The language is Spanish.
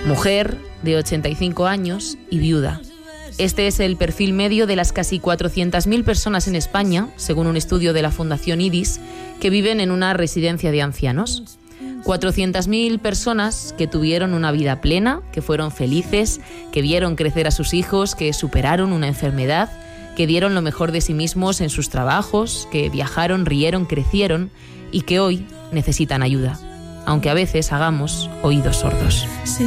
Mujer, de 85 años y viuda. Este es el perfil medio de las casi 400.000 personas en España, según un estudio de la Fundación IDIS, que viven en una residencia de ancianos. 400.000 personas que tuvieron una vida plena, que fueron felices, que vieron crecer a sus hijos, que superaron una enfermedad, que dieron lo mejor de sí mismos en sus trabajos, que viajaron, rieron, crecieron y que hoy necesitan ayuda, aunque a veces hagamos oídos sordos.